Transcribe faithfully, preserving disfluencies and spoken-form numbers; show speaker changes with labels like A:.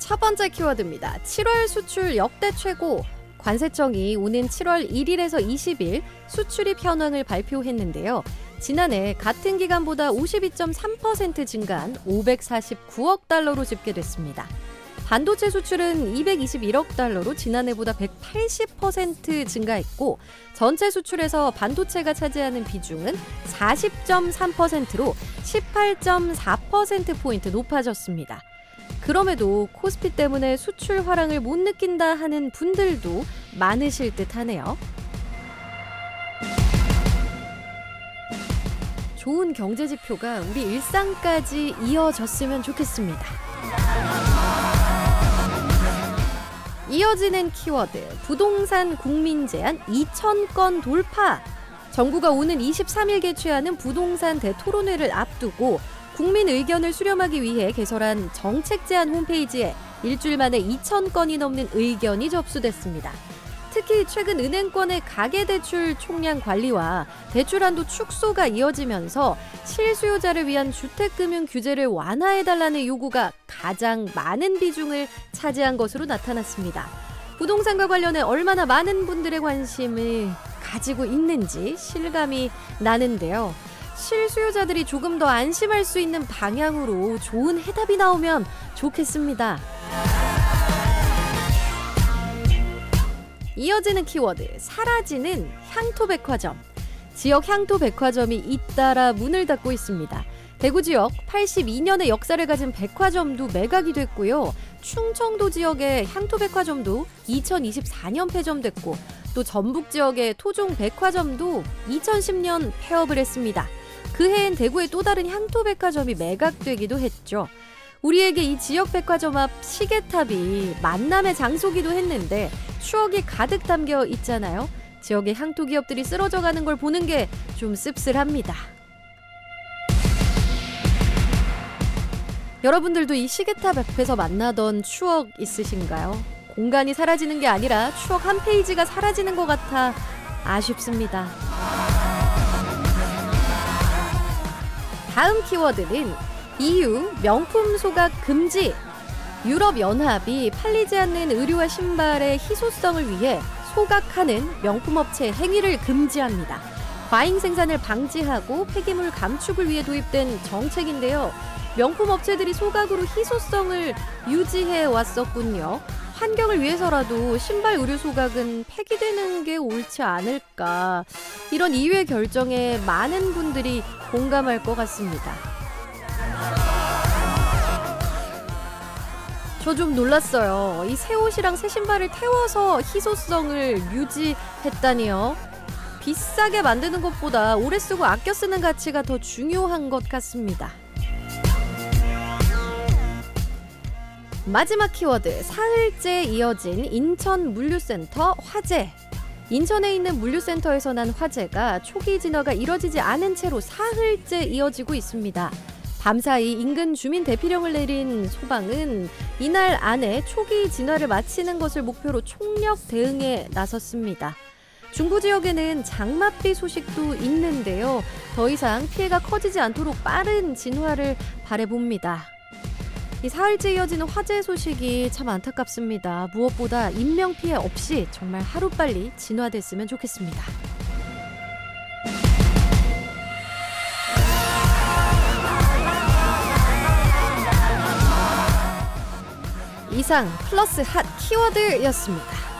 A: 첫 번째 키워드입니다. 칠월 수출 역대 최고. 관세청이 오는 칠월 일일에서 이십일 수출입 현황을 발표했는데요. 지난해 같은 기간보다 오십이 점 삼 퍼센트 증가한 오백사십구억 달러로 집계됐습니다. 반도체 수출은 이백이십일억 달러로 지난해보다 백팔십 퍼센트 증가했고 전체 수출에서 반도체가 차지하는 비중은 사십 점 삼 퍼센트로 십팔 점 사 퍼센트포인트 높아졌습니다. 그럼에도 코스피 때문에 수출 화랑을 못 느낀다 하는 분들도 많으실 듯하네요. 좋은 경제 지표가 우리 일상까지 이어졌으면 좋겠습니다. 이어지는 키워드, 부동산 국민 제한 이천 건 돌파. 정부가 오는 이십삼일 개최하는 부동산 대토론회를 앞두고 국민 의견을 수렴하기 위해 개설한 정책 제안 홈페이지에 일주일 만에 이천 건이 넘는 의견이 접수됐습니다. 특히 최근 은행권의 가계대출 총량 관리와 대출한도 축소가 이어지면서 실수요자를 위한 주택금융 규제를 완화해달라는 요구가 가장 많은 비중을 차지한 것으로 나타났습니다. 부동산과 관련해 얼마나 많은 분들의 관심을 가지고 있는지 실감이 나는데요. 실수요자들이 조금 더 안심할 수 있는 방향으로 좋은 해답이 나오면 좋겠습니다. 이어지는 키워드, 사라지는 향토백화점. 지역 향토백화점이 잇따라 문을 닫고 있습니다. 대구 지역 팔십이 년의 역사를 가진 백화점도 매각이 됐고요. 충청도 지역의 향토백화점도 이천이십사 년 폐점됐고 또 전북 지역의 토종백화점도 이천십 년 폐업을 했습니다. 그 해엔 대구의 또 다른 향토백화점이 매각되기도 했죠. 우리에게 이 지역 백화점 앞 시계탑이 만남의 장소기도 했는데 추억이 가득 담겨 있잖아요. 지역의 향토 기업들이 쓰러져가는 걸 보는 게 좀 씁쓸합니다. 여러분들도 이 시계탑 앞에서 만나던 추억 있으신가요? 공간이 사라지는 게 아니라 추억 한 페이지가 사라지는 것 같아 아쉽습니다. 다음 키워드는 이유 명품 소각 금지. 유럽연합이 팔리지 않는 의류와 신발의 희소성을 위해 소각하는 명품업체 행위를 금지합니다. 과잉 생산을 방지하고 폐기물 감축을 위해 도입된 정책인데요. 명품업체들이 소각으로 희소성을 유지해 왔었군요. 환경을 위해서라도 신발 의류 소각은 폐기되는 게 옳지 않을까. 이런 이유의 결정에 많은 분들이 공감할 것 같습니다. 저 좀 놀랐어요. 이 새 옷이랑 새 신발을 태워서 희소성을 유지했다니요. 비싸게 만드는 것보다 오래 쓰고 아껴 쓰는 가치가 더 중요한 것 같습니다. 마지막 키워드, 사흘째 이어진 인천 물류센터 화재. 인천에 있는 물류센터에서 난 화재가 초기 진화가 이뤄지지 않은 채로 사흘째 이어지고 있습니다. 밤사이 인근 주민 대피령을 내린 소방은 이날 안에 초기 진화를 마치는 것을 목표로 총력 대응에 나섰습니다. 중부 지역에는 장맛비 소식도 있는데요. 더 이상 피해가 커지지 않도록 빠른 진화를 바라봅니다. 이 사흘째 이어지는 화재 소식이 참 안타깝습니다. 무엇보다 인명피해 없이 정말 하루빨리 진화됐으면 좋겠습니다. 이상 플러스 핫 키워드였습니다.